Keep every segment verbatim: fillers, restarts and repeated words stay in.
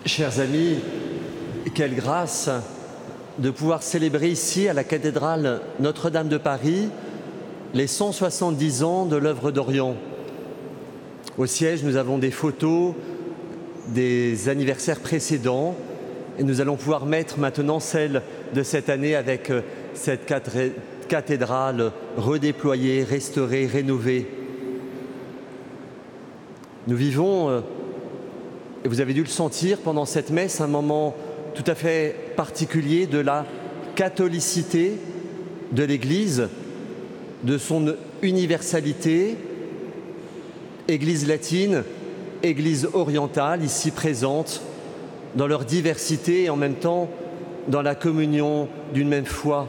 Chers amis, quelle grâce de pouvoir célébrer ici, à la cathédrale Notre-Dame de Paris, les cent soixante-dix ans de l'œuvre d'Orient. Au siège, nous avons des photos des anniversaires précédents et nous allons pouvoir mettre maintenant celle de cette année avec cette cathédrale redéployée, restaurée, rénovée. Nous vivons, et vous avez dû le sentir pendant cette messe, un moment tout à fait particulier de la catholicité de l'Église, de son universalité, Église latine, Église orientale, ici présente, dans leur diversité et en même temps dans la communion d'une même foi.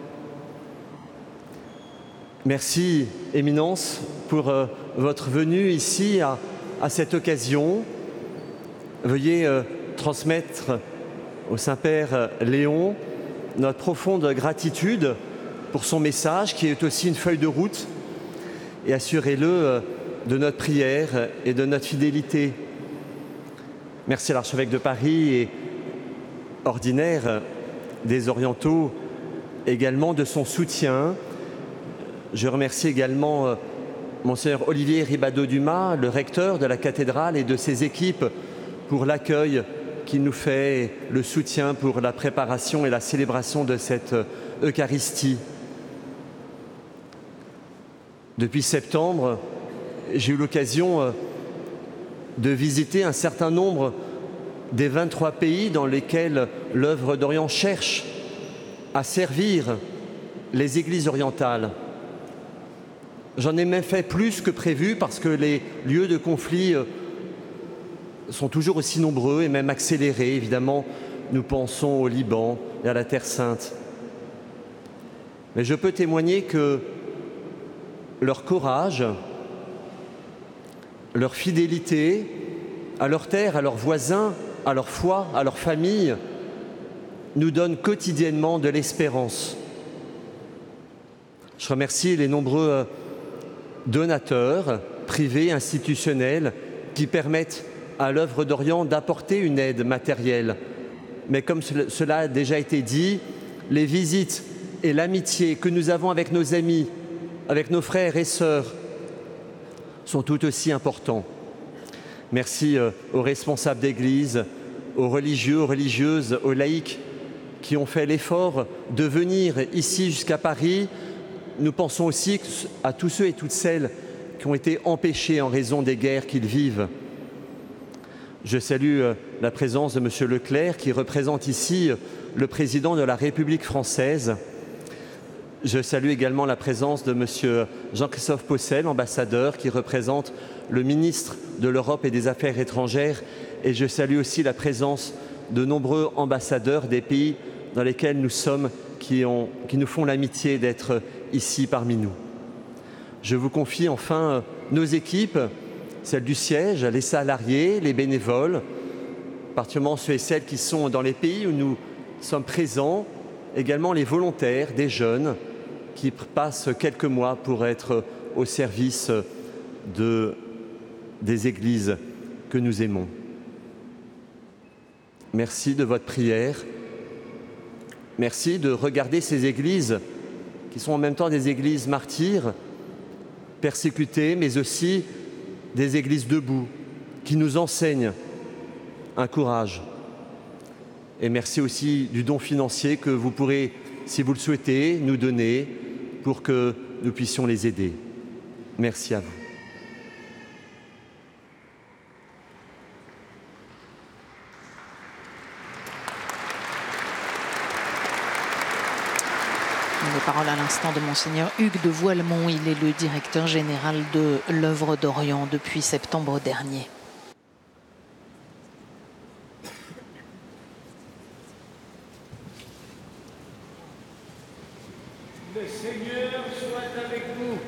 Merci, Éminence, pour euh, votre venue ici à, à cette occasion. Veuillez euh, transmettre au Saint-Père Léon notre profonde gratitude pour son message, qui est aussi une feuille de route, et assurez-le euh, de notre prière et de notre fidélité. Merci à l'archevêque de Paris et ordinaire des Orientaux également de son soutien. Je remercie également euh, Monseigneur Olivier Ribado-Dumas, le recteur de la cathédrale, et de ses équipes pour l'accueil qu'il nous fait, et le soutien pour la préparation et la célébration de cette Eucharistie. Depuis septembre, j'ai eu l'occasion de visiter un certain nombre des vingt-trois pays dans lesquels l'œuvre d'Orient cherche à servir les églises orientales. J'en ai même fait plus que prévu parce que les lieux de conflit sont toujours aussi nombreux et même accélérés. Évidemment, nous pensons au Liban et à la Terre Sainte. Mais je peux témoigner que leur courage, leur fidélité à leur terre, à leurs voisins, à leur foi, à leur famille, nous donnent quotidiennement de l'espérance. Je remercie les nombreux donateurs, privés, institutionnels, qui permettent à l'œuvre d'Orient d'apporter une aide matérielle. Mais comme cela a déjà été dit, les visites et l'amitié que nous avons avec nos amis, avec nos frères et sœurs, sont tout aussi importants. Merci aux responsables d'Église, aux religieux, aux religieuses, aux laïcs qui ont fait l'effort de venir ici jusqu'à Paris. Nous pensons aussi à tous ceux et toutes celles qui ont été empêchés en raison des guerres qu'ils vivent. Je salue la présence de Monsieur Leclerc, qui représente ici le président de la République française. Je salue également la présence de Monsieur Jean-Christophe Possel, ambassadeur, qui représente le ministre de l'Europe et des Affaires étrangères. Et je salue aussi la présence de nombreux ambassadeurs des pays dans lesquels nous sommes, qui, ont, qui nous font l'amitié d'être ici parmi nous. Je vous confie enfin nos équipes, celles du siège, les salariés, les bénévoles, particulièrement ceux et celles qui sont dans les pays où nous sommes présents, également les volontaires, des jeunes qui passent quelques mois pour être au service de, des églises que nous aimons. Merci de votre prière. Merci de regarder ces églises qui sont en même temps des églises martyres, persécutées, mais aussi des églises debout, qui nous enseignent un courage. Et merci aussi du don financier que vous pourrez, si vous le souhaitez, nous donner pour que nous puissions les aider. Merci à vous. Les paroles à l'instant de Monseigneur Hugues de Voilemont. Il est le directeur général de l'œuvre d'Orient depuis septembre dernier. Le Seigneur soit avec vous.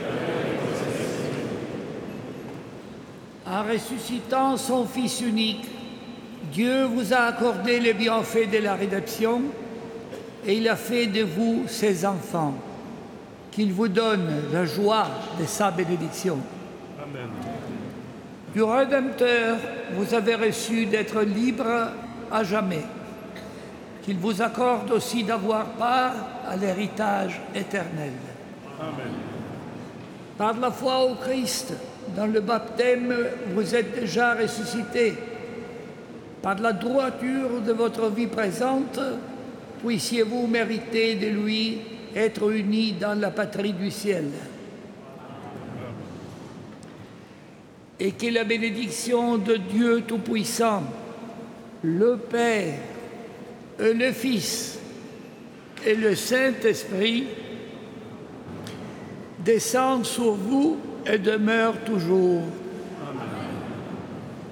En ressuscitant son Fils unique, Dieu vous a accordé les bienfaits de la rédemption et il a fait de vous ses enfants. Qu'il vous donne la joie de sa bénédiction. Amen. Du Rédempteur, vous avez reçu d'être libre à jamais. Qu'il vous accorde aussi d'avoir part à l'héritage éternel. Amen. Par la foi au Christ, dans le baptême, vous êtes déjà ressuscités. Par la droiture de votre vie présente, puissiez-vous mériter de lui être unis dans la patrie du ciel. Et que la bénédiction de Dieu Tout-Puissant, le Père, et le Fils et le Saint-Esprit descendent sur vous et demeurent toujours.